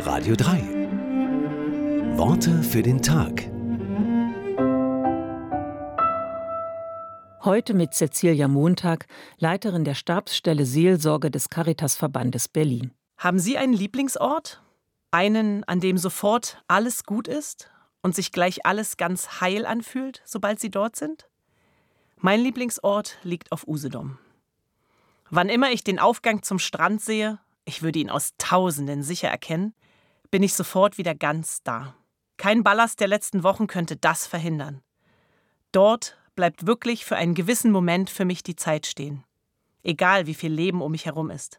Radio 3. Worte für den Tag. Heute mit Cäzilia Montag, Leiterin der Stabsstelle Seelsorge des Caritasverbandes Berlin. Haben Sie einen Lieblingsort? Einen, an dem sofort alles gut ist und sich gleich alles ganz heil anfühlt, sobald Sie dort sind? Mein Lieblingsort liegt auf Usedom. Wann immer ich den Aufgang zum Strand sehe, ich würde ihn aus Tausenden sicher erkennen, bin ich sofort wieder ganz da. Kein Ballast der letzten Wochen könnte das verhindern. Dort bleibt wirklich für einen gewissen Moment für mich die Zeit stehen. Egal, wie viel Leben um mich herum ist.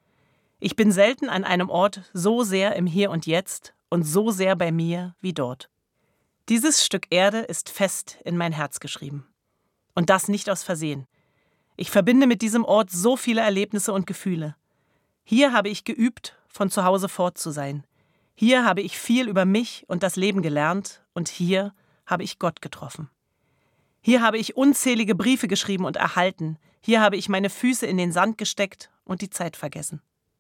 Ich bin selten an einem Ort so sehr im Hier und Jetzt und so sehr bei mir wie dort. Dieses Stück Erde ist fest in mein Herz geschrieben. Und das nicht aus Versehen. Ich verbinde mit diesem Ort so viele Erlebnisse und Gefühle. Hier habe ich geübt, von zu Hause fort zu sein. Hier habe ich viel über mich und das Leben gelernt und hier habe ich Gott getroffen. Hier habe ich unzählige Briefe geschrieben und erhalten. Hier habe ich meine Füße in den Sand gesteckt und die Zeit vergessen.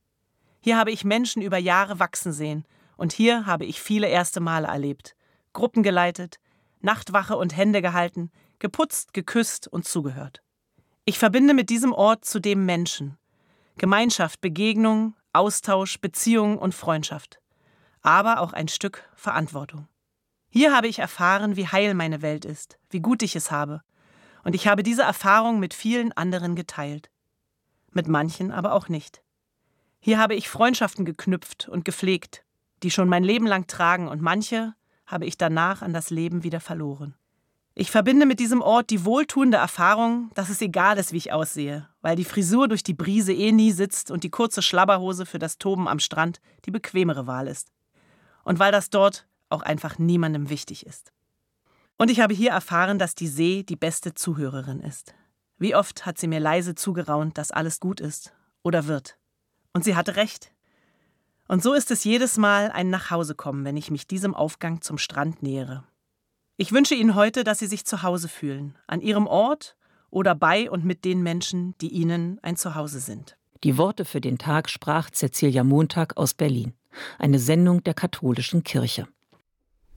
Hier habe ich Menschen über Jahre wachsen sehen und hier habe ich viele erste Male erlebt. Gruppen geleitet, Nachtwache und Hände gehalten, geputzt, geküsst und zugehört. Ich verbinde mit diesem Ort zudem Menschen. Gemeinschaft, Begegnung, Austausch, Beziehung und Freundschaft. Aber auch ein Stück Verantwortung. Hier habe ich erfahren, wie heil meine Welt ist, wie gut ich es habe. Und ich habe diese Erfahrung mit vielen anderen geteilt. Mit manchen aber auch nicht. Hier habe ich Freundschaften geknüpft und gepflegt, die schon mein Leben lang tragen und manche habe ich danach an das Leben wieder verloren. Ich verbinde mit diesem Ort die wohltuende Erfahrung, dass es egal ist, wie ich aussehe, weil die Frisur durch die Brise nie sitzt und die kurze Schlabberhose für das Toben am Strand die bequemere Wahl ist. Und weil das dort auch einfach niemandem wichtig ist. Und ich habe hier erfahren, dass die See die beste Zuhörerin ist. Wie oft hat sie mir leise zugeraunt, dass alles gut ist oder wird. Und sie hatte recht. Und so ist es jedes Mal ein Nachhausekommen, wenn ich mich diesem Aufgang zum Strand nähere. Ich wünsche Ihnen heute, dass Sie sich zu Hause fühlen, an Ihrem Ort oder bei und mit den Menschen, die Ihnen ein Zuhause sind. Die Worte für den Tag sprach Cäzilia Montag aus Berlin. Eine Sendung der Katholischen Kirche.